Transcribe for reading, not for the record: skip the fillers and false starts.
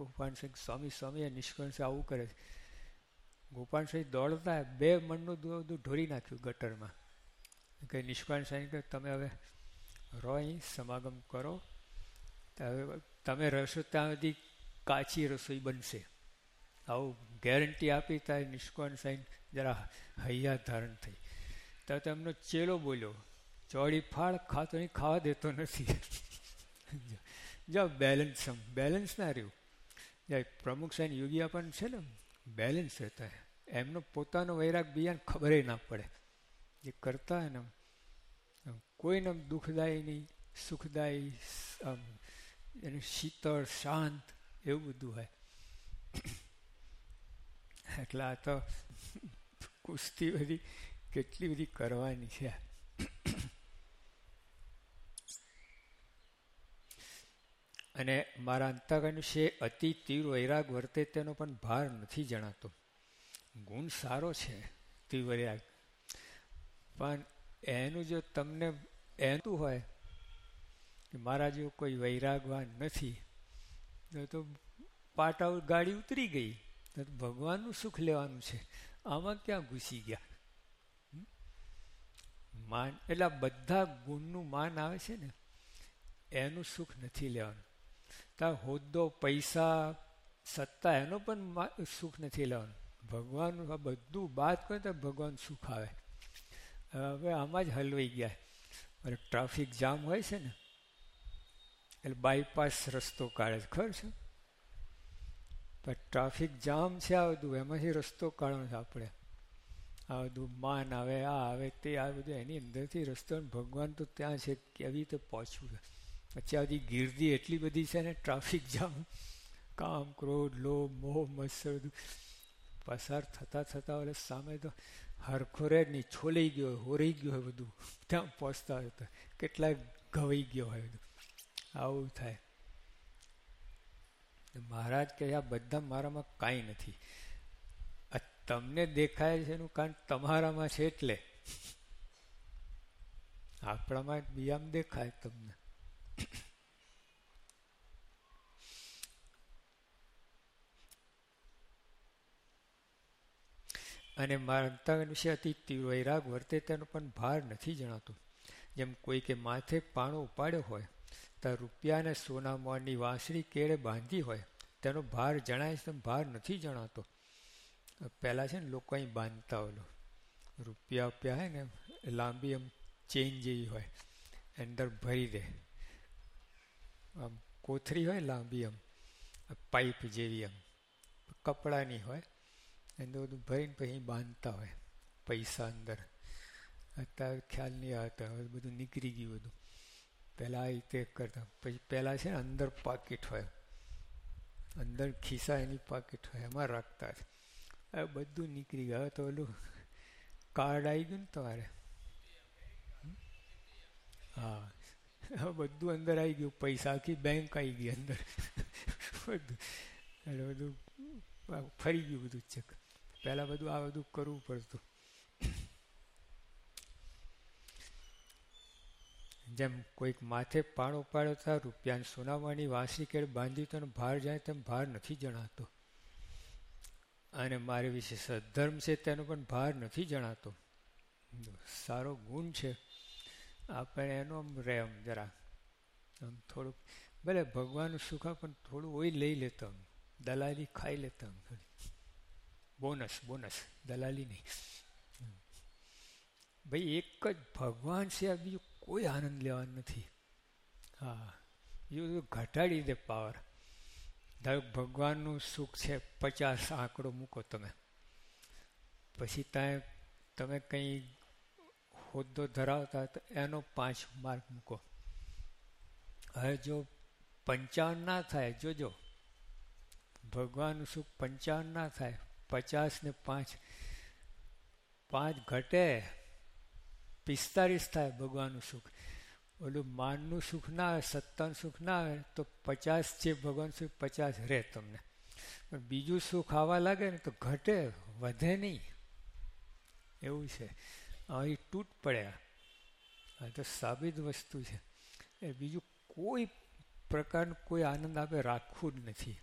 ગોપાલ સિંહ સ્વામી સ્વામી નિષ્કાળ સિંહ આવું કરે છે. ગોપાલ સિંહ દોડતા 2 મણનું દૂધ ઢોરી નાખ્યું ગટરમાં. કે નિષ્કાળ સિંહ કે તમે હવે રહો અહીં સમાગમ કરો, હવે તમે રહેશો ત્યાં સુધી કાચી રસોઈ બનશે. આવું ગેરંટી આપી ત્યારે નિષ્કાળ સિંહ જરા હૈયા ધારણ થઈ. તો એમનો ચેલો બોલ્યો, ચોળી ફાળ ખાતો નહીં, ખાવા દેતો નથી. જો બેલેન્સ ના રહ્યું. પ્રમુખ સાહેબ યોગી આપણને છે ને બેલેન્સ રહેતા હોય. એમનો પોતાનો વૈરાગ બીજાને ખબર ના પડે. જે કરતા હોય ને કોઈને દુઃખદાયી નહીં, સુખદાયી, એને શીતળ શાંત એવું બધું હોય. એટલે આ તો કુસ્તી બધી કેટલી બધી કરવાની છે. અને મારા અંતઃકરણ છે અતિ તીવ્ર વૈરાગ વર્તે તેનો પણ ભાર નથી જણાતો. ગુણ સારો છે તીવ્ર વૈરાગ, પણ એનું જો તમને એનું હોય કે મારા જેવો કોઈ વૈરાગવાન નથી, તો પાટા ગાડી ઉતરી ગઈ, તો ભગવાનનું સુખ લેવાનું છે. આમાં ક્યાં ઘૂસી ગયા? માન એટલે બધા ગુણનું માન આવે છે ને એનું સુખ નથી લેવાનું. તાર હોદ્દો, પૈસા, સત્તા એનો પણ સુખ નથી લેવાનું. ભગવાનનું આ બધું બાદ કરે તો ભગવાન સુખ આવે. હવે આમાં જ હલવાઈ ગયા. અને ટ્રાફિક જામ હોય છે ને એટલે બાયપાસ રસ્તો કાઢે છે, ખબર છે? પણ ટ્રાફિક જામ છે આ બધું, એમાંથી રસ્તો કાઢવાનો છે આપણે. આ બધું માન આવે, આ આવે, તે આ બધું એની અંદરથી રસ્તો. ભગવાન તો ત્યાં છે, કેવી રીતે પહોંચવું છે. પછી આ બધી ગીર્દી એટલી બધી છે ને, ટ્રાફિક જામ, કામ, ક્રોધ, લોભ, મોહ, મત્સર બધું પસાર થતાં એટલે સામે તો હરખો રે નહીં, છોલાઈ ગયો હોય, હોરાઈ ગયો હોય બધું, ત્યાં પહોંચતા હોય તો કેટલાક ઘવાઈ ગયો હોય બધું. આવું થાય. મહારાજ કહે આ બધા મારામાં કાંઈ નથી. આ તમને દેખાય છે એનું કારણ તમારામાં છે એટલે. આપણામાં બીજામાં દેખાય તમને. અને મારા અંતઃકરણ વિશે અતિ તીવ્ર વૈરાગ વર્તે તેનો પણ ભાર નથી જણાતો. જેમ કોઈ કે માથે પાણો ઉપાડ્યો હોય તો રૂપિયા અને સોના મોરની વાંસળી કેળે બાંધી હોય તેનો ભાર જણાય છે, ભાર નથી જણાતો. પહેલાં છે ને લોકો અહીં બાંધતા ઓલો રૂપિયા હોય ને લાંબી એમ ચેઇન જેવી હોય, અંદર ભરી દે, આમ કોથરી હોય લાંબી એમ પાઇપ જેવી, એમ કપડાની હોય, અંદર બધું ભરીને પછી બાંધતા હોય પૈસા અંદર. અત્યારે ખ્યાલ નહીં આવતા, હવે બધું નીકળી ગયું બધું. પહેલાં આ રીતે કરતા. પછી પહેલાં છે ને અંદર પાકીટ હોય, અંદર ખિસ્સા એની પાકીટ હોય, એમાં રાખતા. હવે બધું નીકળી ગયું. હવે તો ઓલું કાર્ડ આવી ગયું ને તમારે, હા, હવે બધું અંદર આવી ગયું, પૈસા આખી બેંક આવી ગઈ અંદર બધું. એટલે બધું ફરી ગયું બધું ચેક. પહેલાં બધું આ બધું કરવું પડતું. જેમ કોઈક માથે પાણો પાડ્યો હતા, રૂપિયા સોનામાની વાંસળી કેળ બાંધી તો ભાર જાય તેમ ભાર નથી જણાતો. અને મારે વિશે સદ્ધર્મ છે તેનો પણ ભાર નથી જણાતો. સારો ગુણ છે, આપણે એનો આમ રહે આમ જરા આમ થોડુંક ભલે ભગવાનનું સુખ પણ થોડું ઓય લઈ લેતા, આમ દલાલી ખાઈ લેતા, આમ થોડી બોનસ દલાલી નહીં. ભાઈ એક જ ભગવાન છે, આ બીજું કોઈ આનંદ લેવાનું નથી. હા, એ બધું ઘટાડી દે પાવર. ધારો ભગવાનનું સુખ છે 50 આંકડો મૂકો તમે, પછી ત્યાં તમે કંઈ હોદ્દો ધરાવતા તો એનો 5 માર્ક મૂકો. હવે જો 55 ના થાય, જોજો ભગવાનનું સુખ 55 ના થાય, 50 ને 5 ઘટે 45 થાય ભગવાનનું સુખ. ઓલું માનનું સુખ ના આવે, સત્તાનું સુખ ના આવે તો 50 છે ભગવાન સુખ, 50 રહે તમને. પણ બીજું સુખ આવવા લાગે ને તો ઘટે, વધે નહીં. એવું છે. અહીં તૂટ પડ્યા. આ તો સાબિત વસ્તુ છે. એ બીજું કોઈ પ્રકારનું કોઈ આનંદ આપણે રાખવું જ નથી.